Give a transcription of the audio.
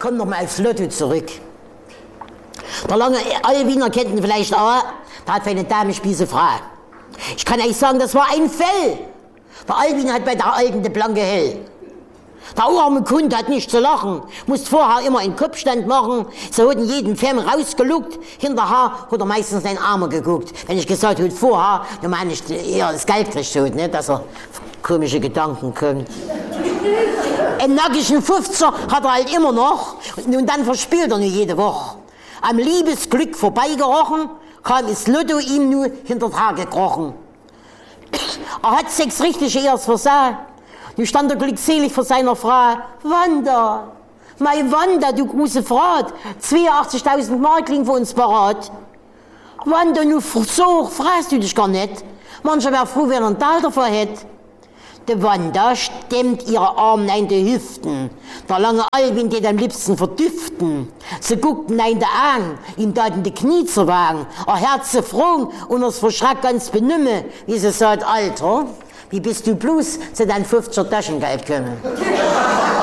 komme noch mal aufs Lotto zurück. Der lange Albiner kennt ihn vielleicht auch, der hat für eine Dame Spießefrau. Ich kann euch sagen, das war ein Fell. Der Albin hat bei der Alten de blanke Hell. Der arme Kunde hat nicht zu lachen, musste vorher immer einen Kopfstand machen. So hat in jedem Film rausgeluckt, hinterher hat er meistens den Arme geguckt. Wenn ich gesagt habe, vorher, dann meine ich eher das Geld kriegt, ne, dass er komische Gedanken kommt. Einen nackigen 50er hat er halt immer noch und dann verspielt er nur jede Woche. Am Liebesglück vorbeigerochen, kam das Lotto ihm nur hinter Tag gekrochen. Er hat 6 richtige erst versagt. Nun stand er glückselig vor seiner Frau. Wanda, meine Wanda, du große Frau, 82.000 Mark liegen für uns parat. Wanda, nu so fragst du dich gar nicht. Mancher wäre froh, wenn er einen Teil davon hätte. Die Wanda stemmt ihre Arme in die Hüften. Der lange Albin geht am liebsten verdüften. Sie guckten ihn an, ihm taten die Knie zu wagen. Er Herz froh und er verschreckt ganz benümme, wie sie sagt, Alter, wie bist du bloß zu deinem 50er Taschengeld gekommen?